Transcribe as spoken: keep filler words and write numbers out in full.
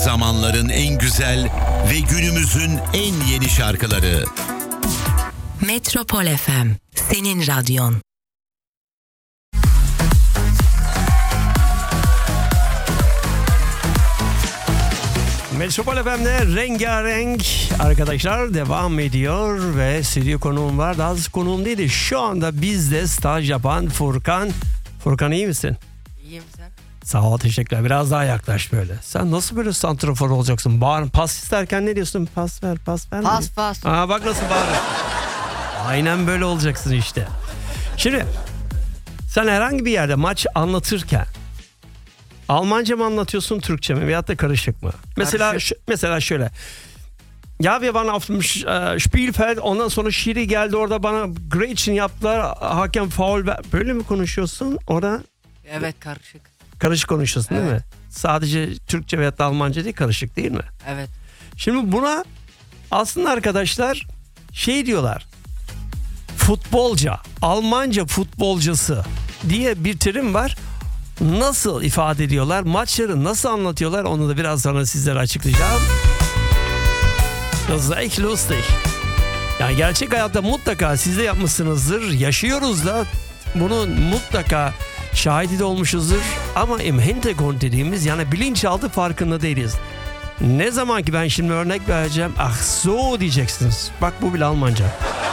zamanların en güzel ve günümüzün en yeni şarkıları. Metropol F M, senin radyon. Metropol F M'de rengarenk arkadaşlar devam ediyor ve stüdyo konuğum var. Daha az konuğum değil de şu anda bizde staj yapan Furkan. Furkan iyi misin? İyiyim sen? Sağ ol, teşekkürler. Biraz daha yaklaş böyle. Sen nasıl böyle santrafor olacaksın? Bağır, pas isterken ne diyorsun? Pas ver, pas ver. Pas pas. Aa, bak nasıl bağırıyor. Aynen böyle olacaksın işte. Şimdi sen herhangi bir yerde maç anlatırken Almanca mı anlatıyorsun, Türkçe mi veyahut da karışık mı? Mesela ş- mesela şöyle. Ya wir waren auf dem uh, Spielfeld, ondan sonra Şiri geldi orada bana Gretchen yaptılar, hakem faul ver. Böyle mi konuşuyorsun? Orada Evet, karışık. karışık konuşuyorsun değil Evet. mi? Sadece Türkçe veyahut da Almanca değil, karışık değil mi? Evet. Şimdi buna aslında arkadaşlar şey diyorlar. Futbolca, Almanca futbolcusu diye bir terim var. Nasıl ifade ediyorlar? Maçları nasıl anlatıyorlar? Onu da biraz sonra sizlere açıklayacağım. Das ist echt lustig. Yani gerçek hayatta mutlaka siz de yapmışsınızdır. Yaşıyoruz da bunun mutlaka şahidi de olmuşuzdur. Ama im Hintergrund dediğimiz, yani bilinçaltı farkında değiliz. Ne zaman ki ben şimdi örnek vereceğim, ah so diyeceksiniz. Bak bu bile Almanca.